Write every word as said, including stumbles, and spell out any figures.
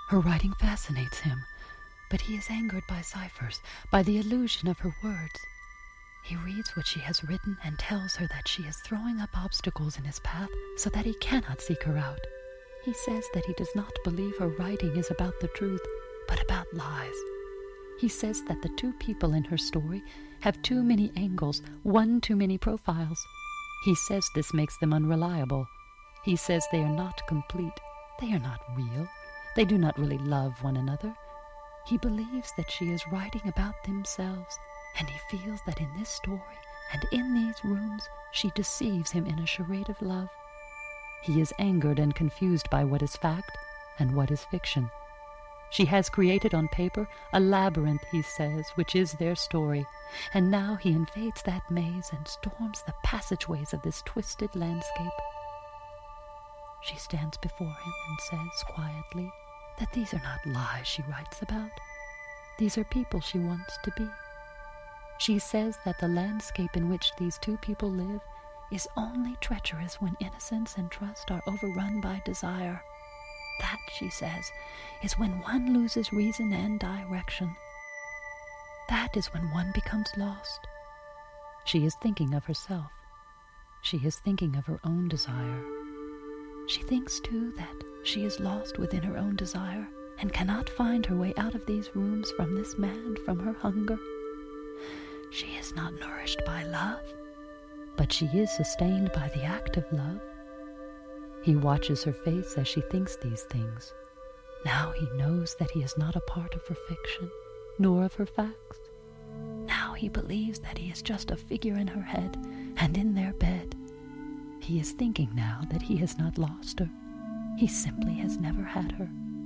Her writing fascinates him, but he is angered by ciphers, by the illusion of her words. He reads what she has written and tells her that she is throwing up obstacles in his path so that he cannot seek her out. He says that he does not believe her writing is about the truth, but about lies. He says that the two people in her story have too many angles, one too many profiles. He says this makes them unreliable. He says they are not complete. They are not real. They do not really love one another. He believes that she is writing about themselves, and he feels that in this story and in these rooms she deceives him in a charade of love. He is angered and confused by what is fact and what is fiction. She has created on paper a labyrinth, he says, which is their story, and now he invades that maze and storms the passageways of this twisted landscape. She stands before him and says quietly that these are not lies she writes about. These are people she wants to be. She says that the landscape in which these two people live is only treacherous when innocence and trust are overrun by desire. That, she says, is when one loses reason and direction. That is when one becomes lost. She is thinking of herself. She is thinking of her own desire. She thinks, too, that she is lost within her own desire and cannot find her way out of these rooms from this man, from her hunger. She is not nourished by love, but she is sustained by the act of love. He watches her face as she thinks these things. Now he knows that he is not a part of her fiction, nor of her facts. Now he believes that he is just a figure in her head and in their bed. He is thinking now that he has not lost her. He simply has never had her.